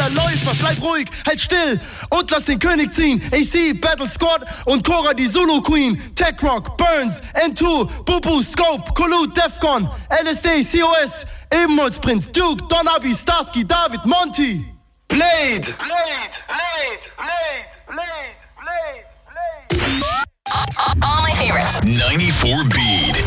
der Läufer, bleib ruhig, halt still und lass den König ziehen. AC, Battle Squad und Cora die Zulu Queen. Tech Rock, Burns, N2, Bubu, Scope, Kolu, Defcon, LSD, COS, Ebenholzprinz, Duke, Don Abi, Starsky, David, Monty. Blade! All my favorites. 94 Beat.